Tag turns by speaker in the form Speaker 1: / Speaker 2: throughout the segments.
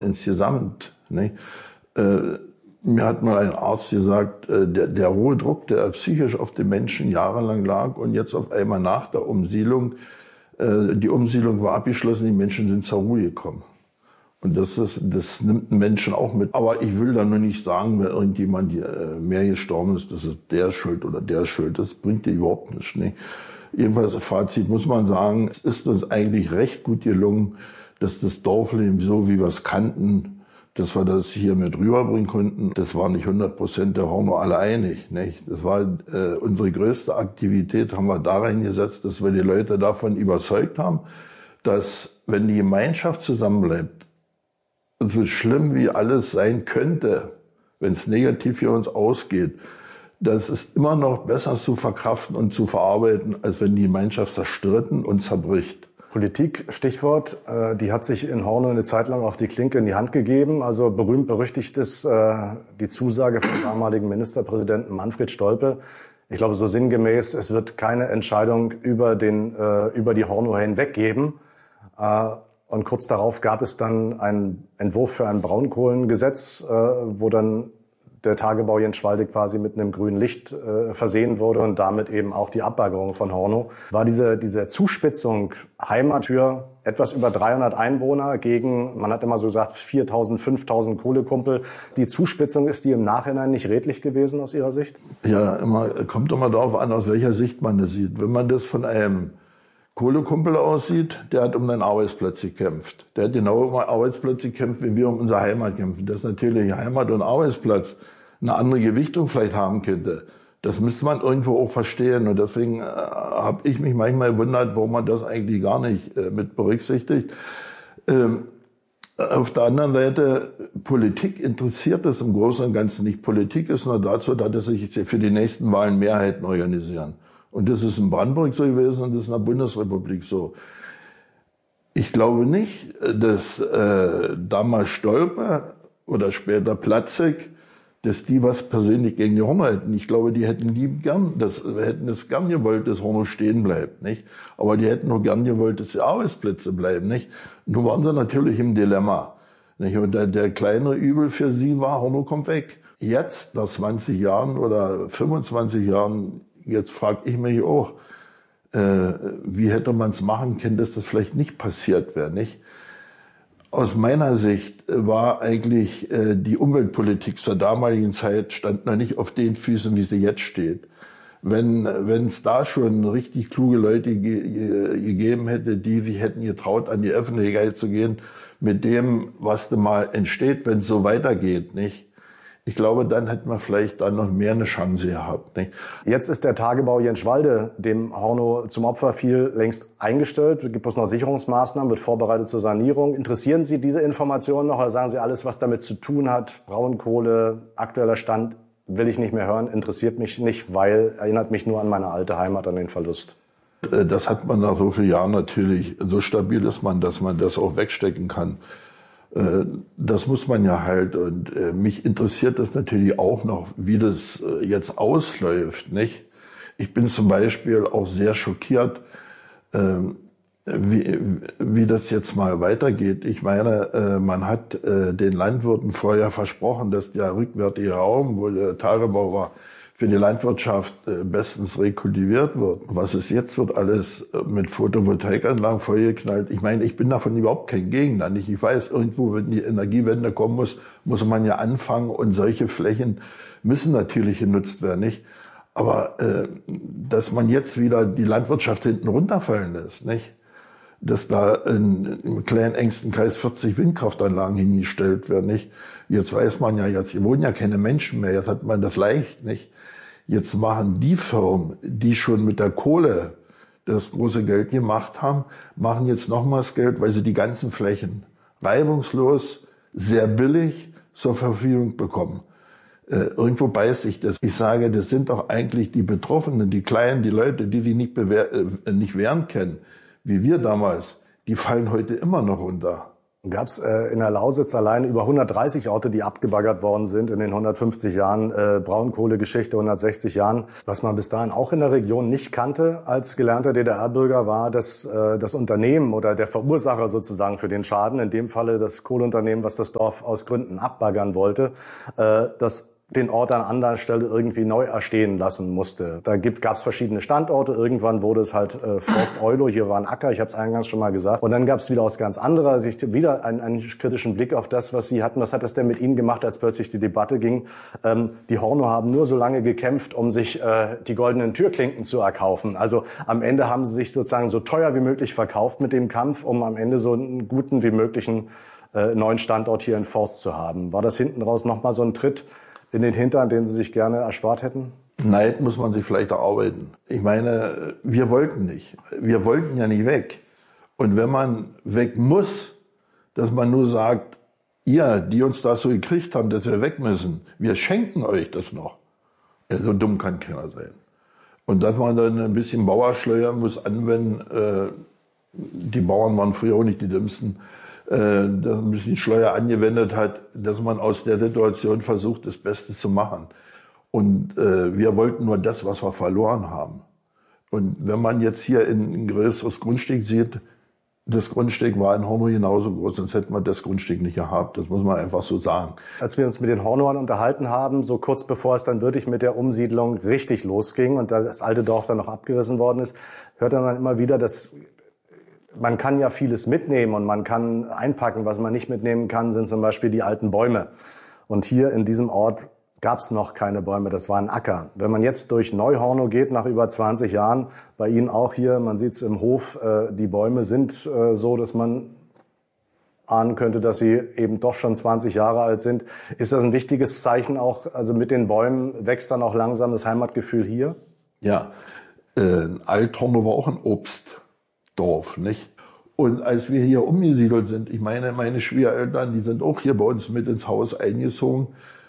Speaker 1: insgesamt. Nicht? Mir hat mal ein Arzt gesagt, der hohe Druck, der psychisch auf den Menschen jahrelang lag und jetzt auf einmal nach der Umsiedlung, die Umsiedlung war abgeschlossen, die Menschen sind zur Ruhe gekommen. Und das nimmt einen Menschen auch mit. Aber ich will da nur nicht sagen, wenn irgendjemand mehr gestorben ist, das ist der schuld oder der schuld. Das bringt dir überhaupt nichts. Ne? Jedenfalls, Fazit muss man sagen, es ist uns eigentlich recht gut gelungen, dass das Dorfleben, so wie wir es kannten, dass wir das hier mit rüberbringen konnten. Das war nicht 100% der Horno alle einig. Nicht? Das war unsere größte Aktivität, haben wir da reingesetzt, dass wir die Leute davon überzeugt haben, dass wenn die Gemeinschaft zusammenbleibt, so schlimm wie alles sein könnte, wenn es negativ für uns ausgeht, das ist immer noch besser zu verkraften und zu verarbeiten, als wenn die Gemeinschaft zerstritten und zerbricht.
Speaker 2: Politik, Stichwort, die hat sich in Horno eine Zeit lang auch die Klinke in die Hand gegeben. Also berühmt-berüchtigt ist die Zusage vom damaligen Ministerpräsidenten Manfred Stolpe. Ich glaube so sinngemäß, es wird keine Entscheidung über die Horno hinweg geben. Und kurz darauf gab es dann einen Entwurf für ein Braunkohlengesetz, wo dann der Tagebau Jenschwalde quasi mit einem grünen Licht versehen wurde und damit eben auch die Abbaggerung von Horno. War diese Zuspitzung Heimat für etwas über 300 Einwohner gegen, man hat immer so gesagt, 4.000, 5.000 Kohlekumpel. Die Zuspitzung, ist die im Nachhinein nicht redlich gewesen aus Ihrer Sicht?
Speaker 1: Ja, kommt immer darauf an, aus welcher Sicht man das sieht. Wenn man das von einem Kohlekumpel aussieht, der hat um seinen Arbeitsplatz gekämpft. Der hat genau um Arbeitsplatz gekämpft, wie wir um unsere Heimat kämpfen. Dass natürlich Heimat und Arbeitsplatz eine andere Gewichtung vielleicht haben könnte, das müsste man irgendwo auch verstehen. Und deswegen habe ich mich manchmal gewundert, warum man das eigentlich gar nicht mit berücksichtigt. Auf der anderen Seite, Politik interessiert es im Großen und Ganzen nicht. Politik ist nur dazu, dass sich für die nächsten Wahlen Mehrheiten organisieren. Und das ist in Brandenburg so gewesen und das ist in der Bundesrepublik so. Ich glaube nicht, dass damals Stolpe oder später Platzek, dass die was persönlich gegen die Horno hätten. Ich glaube, die hätten es gern gewollt, dass Horno stehen bleibt, nicht? Aber die hätten auch gern gewollt, dass die Arbeitsplätze bleiben, nicht? Nun waren sie natürlich im Dilemma, nicht? Und der kleinere Übel für sie war, Horno kommt weg. Jetzt, nach 20 Jahren oder 25 Jahren, jetzt frage ich mich auch, wie hätte man es machen können, dass das vielleicht nicht passiert wäre, nicht? Aus meiner Sicht war eigentlich die Umweltpolitik zur damaligen Zeit stand noch nicht auf den Füßen, wie sie jetzt steht. Wenn es da schon richtig kluge Leute gegeben hätte, die sich hätten getraut, an die Öffentlichkeit zu gehen, mit dem, was da mal entsteht, wenn es so weitergeht, nicht? Ich glaube, dann hätten wir vielleicht dann noch mehr eine Chance gehabt. Nicht?
Speaker 2: Jetzt ist der Tagebau Jenschwalde, dem Horno zum Opfer fiel, längst eingestellt. Gibt es noch Sicherungsmaßnahmen, wird vorbereitet zur Sanierung. Interessieren Sie diese Informationen noch oder sagen Sie, alles, was damit zu tun hat, Braunkohle, aktueller Stand, will ich nicht mehr hören, interessiert mich nicht, weil erinnert mich nur an meine alte Heimat, an den Verlust?
Speaker 1: Das hat man nach so vielen Jahren natürlich. So stabil ist man, dass man das auch wegstecken kann. Das muss man ja halt, und mich interessiert das natürlich auch noch, wie das jetzt ausläuft, nicht? Ich bin zum Beispiel auch sehr schockiert, wie das jetzt mal weitergeht. Ich meine, man hat den Landwirten vorher versprochen, dass der rückwärtige Raum, wo der Tagebau war, für die Landwirtschaft bestens rekultiviert wird. Was es jetzt wird, alles mit Photovoltaikanlagen vollgeknallt. Ich meine, ich bin davon überhaupt kein Gegner. Nicht? Ich weiß, irgendwo, wenn die Energiewende kommen muss man ja anfangen und solche Flächen müssen natürlich genutzt werden, nicht? Aber dass man jetzt wieder die Landwirtschaft hinten runterfallen lässt, nicht? Dass da im kleinen engsten Kreis 40 Windkraftanlagen hingestellt werden, nicht? Jetzt weiß man ja, hier wohnen ja keine Menschen mehr, jetzt hat man das leicht, nicht? Jetzt machen die Firmen, die schon mit der Kohle das große Geld gemacht haben, machen jetzt nochmals Geld, weil sie die ganzen Flächen reibungslos, sehr billig zur Verfügung bekommen. Irgendwo beißt sich das. Ich sage, das sind doch eigentlich die Betroffenen, die Kleinen, die Leute, die sich nicht wehren können, wie wir damals, die fallen heute immer noch runter.
Speaker 2: Gab es in der Lausitz allein über 130 Orte, die abgebaggert worden sind in den 150 Jahren Braunkohlegeschichte, 160 Jahren. Was man bis dahin auch in der Region nicht kannte als gelernter DDR-Bürger war, dass das Unternehmen oder der Verursacher sozusagen für den Schaden, in dem Falle das Kohleunternehmen, was das Dorf aus Gründen abbaggern wollte, das den Ort an anderer Stelle irgendwie neu erstehen lassen musste. Da gab es verschiedene Standorte. Irgendwann wurde es halt Forst Eulo, hier war ein Acker, ich habe es eingangs schon mal gesagt. Und dann gab es wieder aus ganz anderer Sicht wieder einen kritischen Blick auf das, was sie hatten. Was hat das denn mit ihnen gemacht, als plötzlich die Debatte ging? Die Horno haben nur so lange gekämpft, um sich die goldenen Türklinken zu erkaufen. Also am Ende haben sie sich sozusagen so teuer wie möglich verkauft mit dem Kampf, um am Ende so einen guten wie möglichen neuen Standort hier in Forst zu haben. War das hinten raus nochmal so ein Tritt in den Hintern, den Sie sich gerne erspart hätten?
Speaker 1: Neid muss man sich vielleicht erarbeiten. Ich meine, wir wollten nicht. Wir wollten ja nicht weg. Und wenn man weg muss, dass man nur sagt, ihr, die uns das so gekriegt haben, dass wir weg müssen, wir schenken euch das noch. Ja, so dumm kann keiner sein. Und dass man dann ein bisschen Bauerschleier muss anwenden, die Bauern waren früher auch nicht die Dümmsten, dass ein bisschen Schleuer angewendet hat, dass man aus der Situation versucht, das Beste zu machen. Und wir wollten nur das, was wir verloren haben. Und wenn man jetzt hier ein größeres Grundstück sieht, das Grundstück war in Horno genauso groß, sonst hätten wir das Grundstück nicht gehabt. Das muss man einfach so sagen.
Speaker 2: Als wir uns mit den Hornoern unterhalten haben, so kurz bevor es dann wirklich mit der Umsiedlung richtig losging und das alte Dorf dann noch abgerissen worden ist, hört man immer wieder, dass man kann ja vieles mitnehmen und man kann einpacken. Was man nicht mitnehmen kann, sind zum Beispiel die alten Bäume. Und hier in diesem Ort gab es noch keine Bäume, das war ein Acker. Wenn man jetzt durch Neu-Horno geht, nach über 20 Jahren, bei Ihnen auch hier, man sieht es im Hof, die Bäume sind so, dass man ahnen könnte, dass sie eben doch schon 20 Jahre alt sind. Ist das ein wichtiges Zeichen auch, also mit den Bäumen wächst dann auch langsam das Heimatgefühl hier?
Speaker 1: Ja, Alt-Horno war auch ein Obstdorf, nicht? Und als wir hier umgesiedelt sind, ich meine, meine Schwiegereltern, die sind auch hier bei uns mit ins Haus eingezogen.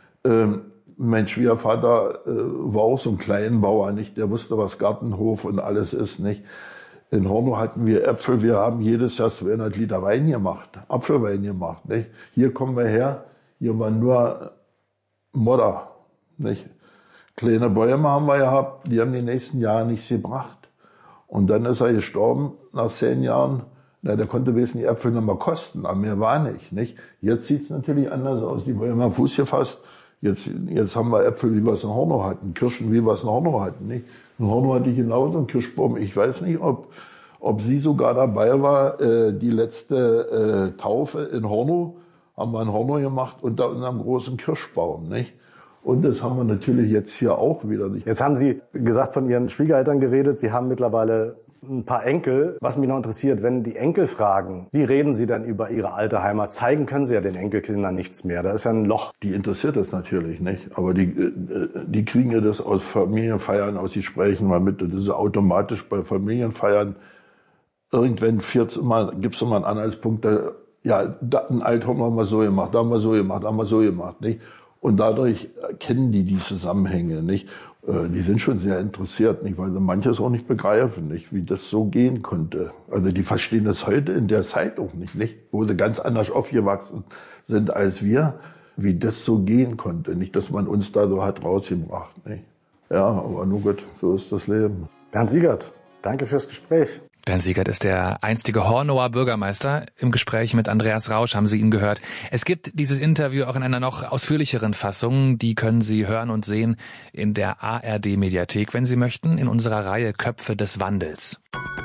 Speaker 1: Mein Schwiegervater war auch so ein Kleinbauer, nicht? Der wusste, was Gartenhof und alles ist, nicht? In Horno hatten wir Äpfel, wir haben jedes Jahr 200 Liter Wein gemacht, Apfelwein gemacht, nicht? Hier kommen wir her, hier war nur Modder, nicht? Kleine Bäume haben wir gehabt, die haben die nächsten Jahre nichts gebracht. Und dann ist er gestorben, nach 10 Jahren. Na, der konnte wesentlich die Äpfel noch mal kosten, aber mehr war nicht? Jetzt sieht's natürlich anders aus, die Bäume haben Fuß gefasst. Jetzt haben wir Äpfel, wie wir es in Horno hatten, Kirschen, wie wir es in Horno hatten, nicht? In Horno hatte ich genauso einen Kirschbaum. Ich weiß nicht, ob sie sogar dabei war, die letzte Taufe in Horno, haben wir in Horno gemacht, unter unserem großen Kirschbaum, nicht? Und das haben wir natürlich jetzt hier auch wieder.
Speaker 2: Jetzt haben Sie gesagt, von Ihren Schwiegereltern geredet. Sie haben mittlerweile ein paar Enkel. Was mich noch interessiert, wenn die Enkel fragen, wie reden Sie dann über Ihre alte Heimat? Zeigen können Sie ja den Enkelkindern nichts mehr. Da ist ja ein Loch.
Speaker 1: Die interessiert das natürlich nicht. Aber die kriegen ja das aus Familienfeiern, aus Gesprächen mal mit. Das ist automatisch bei Familienfeiern. Irgendwann gibt's immer einen Anhaltspunkt, ja, ein Althorn haben wir so gemacht, da haben wir so gemacht, da haben wir so gemacht, nicht? Und dadurch kennen die Zusammenhänge, nicht? Die sind schon sehr interessiert, nicht? Weil sie manches auch nicht begreifen, nicht? Wie das so gehen konnte. Also die verstehen das heute in der Zeit auch nicht? Wo sie ganz anders aufgewachsen sind als wir, wie das so gehen konnte, nicht? Dass man uns da so hat rausgebracht, nicht? Ja, aber nur gut, so ist das Leben.
Speaker 2: Bernd Siegert, danke fürs Gespräch.
Speaker 3: Bernd Siegert ist der einstige Hornoer Bürgermeister. Im Gespräch mit Andreas Rausch haben Sie ihn gehört. Es gibt dieses Interview auch in einer noch ausführlicheren Fassung. Die können Sie hören und sehen in der ARD-Mediathek, wenn Sie möchten, in unserer Reihe Köpfe des Wandels.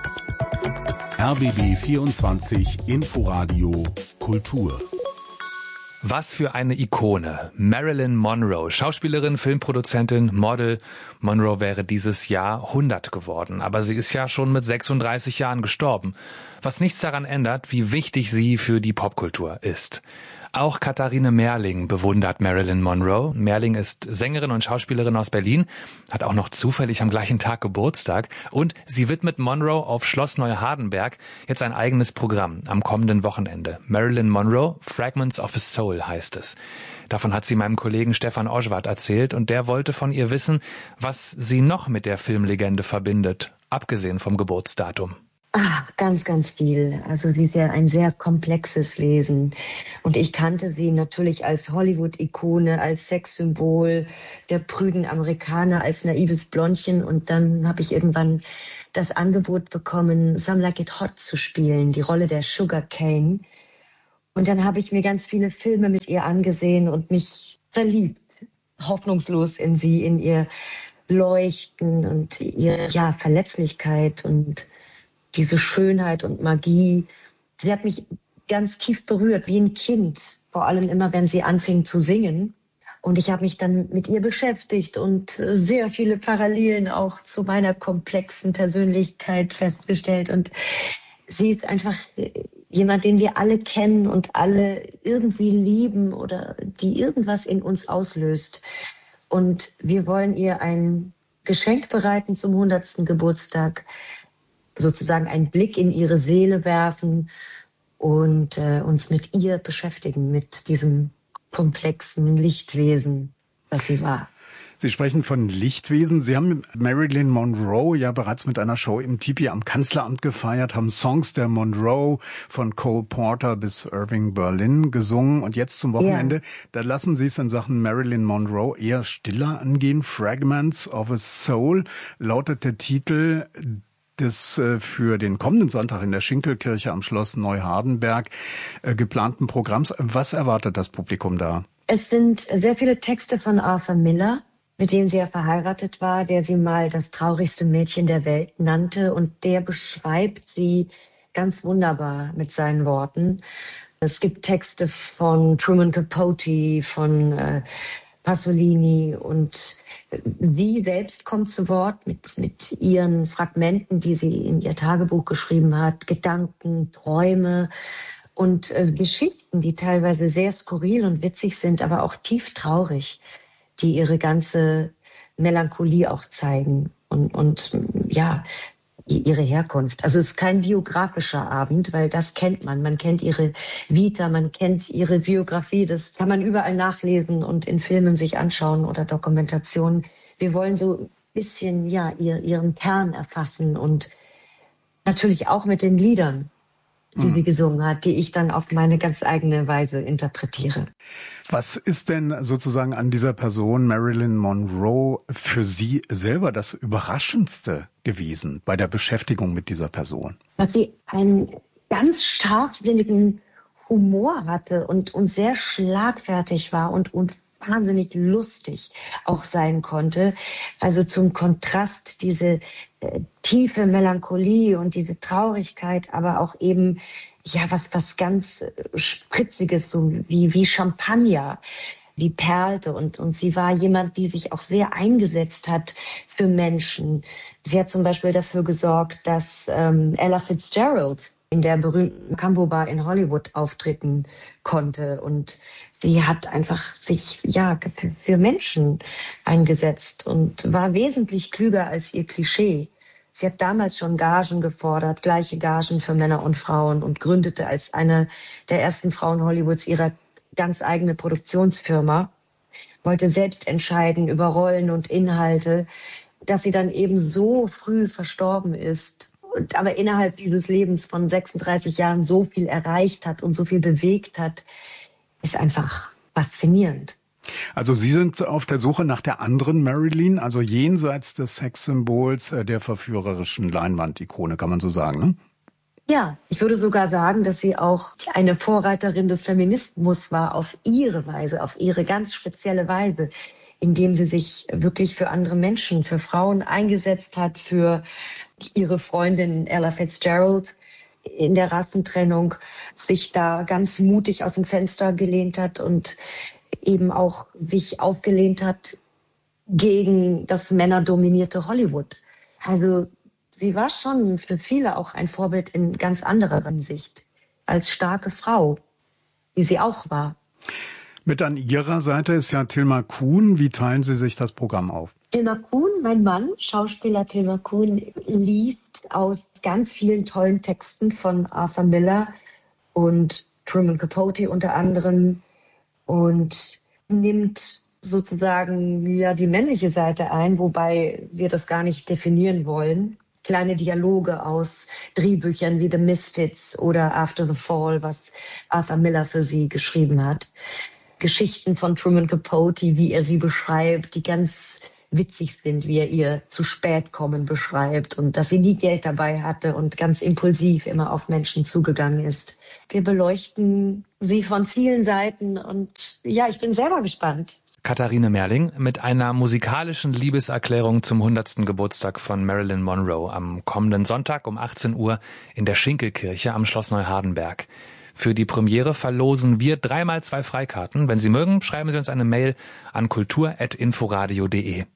Speaker 4: RBB 24 Inforadio Kultur.
Speaker 3: Was für eine Ikone. Marilyn Monroe, Schauspielerin, Filmproduzentin, Model. Monroe wäre dieses Jahr 100 geworden, aber sie ist ja schon mit 36 Jahren gestorben. Was nichts daran ändert, wie wichtig sie für die Popkultur ist. Auch Katharine Merling bewundert Marilyn Monroe. Merling ist Sängerin und Schauspielerin aus Berlin, hat auch noch zufällig am gleichen Tag Geburtstag und sie widmet Monroe auf Schloss Neuhardenberg jetzt ein eigenes Programm am kommenden Wochenende. Marilyn Monroe, Fragments of a Soul heißt es. Davon hat sie meinem Kollegen Stefan Oschwart erzählt und der wollte von ihr wissen, was sie noch mit der Filmlegende verbindet, abgesehen vom Geburtsdatum.
Speaker 5: Ganz, ganz viel. Also sie ist ja ein sehr komplexes Wesen. Und ich kannte sie natürlich als Hollywood-Ikone, als Sexsymbol der prüden Amerikaner, als naives Blondchen. Und dann habe ich irgendwann das Angebot bekommen, Some Like It Hot zu spielen, die Rolle der Sugar Cane. Und dann habe ich mir ganz viele Filme mit ihr angesehen und mich verliebt, hoffnungslos in sie, in ihr Leuchten und ihre Verletzlichkeit und diese Schönheit und Magie. Sie hat mich ganz tief berührt, wie ein Kind, vor allem immer, wenn sie anfing zu singen. Und ich habe mich dann mit ihr beschäftigt und sehr viele Parallelen auch zu meiner komplexen Persönlichkeit festgestellt. Und sie ist einfach jemand, den wir alle kennen und alle irgendwie lieben oder die irgendwas in uns auslöst. Und wir wollen ihr ein Geschenk bereiten zum 100. Geburtstag, sozusagen einen Blick in ihre Seele werfen und uns mit ihr beschäftigen, mit diesem komplexen Lichtwesen, das sie war.
Speaker 6: Sie sprechen von Lichtwesen. Sie haben Marilyn Monroe ja bereits mit einer Show im Tipi am Kanzleramt gefeiert, haben Songs der Monroe von Cole Porter bis Irving Berlin gesungen. Und jetzt zum Wochenende, da lassen Sie es in Sachen Marilyn Monroe eher stiller angehen. Fragments of a Soul lautet der Titel des für den kommenden Sonntag in der Schinkelkirche am Schloss Neuhardenberg geplanten Programms. Was erwartet das Publikum da?
Speaker 5: Es sind sehr viele Texte von Arthur Miller, mit dem sie ja verheiratet war, der sie mal das traurigste Mädchen der Welt nannte. Und der beschreibt sie ganz wunderbar mit seinen Worten. Es gibt Texte von Truman Capote, von Pasolini, und sie selbst kommt zu Wort mit ihren Fragmenten, die sie in ihr Tagebuch geschrieben hat, Gedanken, Träume und Geschichten, die teilweise sehr skurril und witzig sind, aber auch tief traurig, die ihre ganze Melancholie auch zeigen und ihre Herkunft. Also es ist kein biografischer Abend, weil das kennt man. Man kennt ihre Vita, man kennt ihre Biografie. Das kann man überall nachlesen und in Filmen sich anschauen oder Dokumentationen. Wir wollen so ein bisschen ihren Kern erfassen und natürlich auch mit den Liedern, die sie gesungen hat, die ich dann auf meine ganz eigene Weise interpretiere.
Speaker 6: Was ist denn sozusagen an dieser Person Marilyn Monroe für Sie selber das Überraschendste gewesen bei der Beschäftigung mit dieser Person?
Speaker 5: Dass sie einen ganz scharfsinnigen Humor hatte und sehr schlagfertig war und wahnsinnig lustig auch sein konnte. Also zum Kontrast diese tiefe Melancholie und diese Traurigkeit, aber auch eben was ganz Spritziges, so wie Champagner, die perlte. Und sie war jemand, die sich auch sehr eingesetzt hat für Menschen. Sie hat zum Beispiel dafür gesorgt, dass Ella Fitzgerald in der berühmten Cambo Bar in Hollywood auftreten konnte. Und sie hat einfach sich für Menschen eingesetzt und war wesentlich klüger als ihr Klischee. Sie hat damals schon Gagen gefordert, gleiche Gagen für Männer und Frauen, und gründete als eine der ersten Frauen Hollywoods ihre ganz eigene Produktionsfirma, wollte selbst entscheiden über Rollen und Inhalte, dass sie dann eben so früh verstorben ist, aber innerhalb dieses Lebens von 36 Jahren so viel erreicht hat und so viel bewegt hat, ist einfach faszinierend.
Speaker 6: Also Sie sind auf der Suche nach der anderen Marilyn, also jenseits des Sexsymbols, der verführerischen Leinwandikone, kann man so sagen, ne?
Speaker 5: Ja, ich würde sogar sagen, dass sie auch eine Vorreiterin des Feminismus war, auf ihre Weise, auf ihre ganz spezielle Weise, indem sie sich wirklich für andere Menschen, für Frauen eingesetzt hat, für ihre Freundin Ella Fitzgerald in der Rassentrennung, sich da ganz mutig aus dem Fenster gelehnt hat und eben auch sich aufgelehnt hat gegen das männerdominierte Hollywood. Also sie war schon für viele auch ein Vorbild in ganz anderer Hinsicht, als starke Frau, wie sie auch war.
Speaker 6: Mit an Ihrer Seite ist ja Tilma Kuhn. Wie teilen Sie sich das Programm auf?
Speaker 5: Tilma Kuhn, mein Mann, Schauspieler Tilma Kuhn, liest aus ganz vielen tollen Texten von Arthur Miller und Truman Capote unter anderem und nimmt sozusagen die männliche Seite ein, wobei wir das gar nicht definieren wollen. kleine Dialoge aus Drehbüchern wie The Misfits oder After the Fall, was Arthur Miller für sie geschrieben hat. Geschichten von Truman Capote, wie er sie beschreibt, die ganz witzig sind, wie er ihr zu spät kommen beschreibt und dass sie nie Geld dabei hatte und ganz impulsiv immer auf Menschen zugegangen ist. Wir beleuchten sie von vielen Seiten und ja, ich bin selber gespannt.
Speaker 3: Katharine Merling mit einer musikalischen Liebeserklärung zum 100. Geburtstag von Marilyn Monroe am kommenden Sonntag um 18 Uhr in der Schinkelkirche am Schloss Neuhardenberg. Für die Premiere verlosen wir 3x2 Freikarten. Wenn Sie mögen, schreiben Sie uns eine Mail an kultur@inforadio.de.